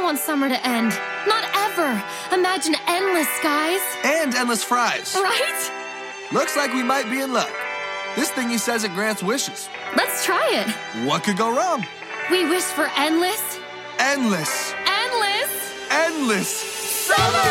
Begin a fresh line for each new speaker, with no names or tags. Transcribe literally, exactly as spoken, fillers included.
want summer to end. Not ever. Imagine endless skies.
And endless fries.
Right?
Looks like we might be in luck. This thingy says it grants wishes.
Let's try it.
What could go wrong?
We wish for endless.
Endless.
Endless.
Endless.
Summer!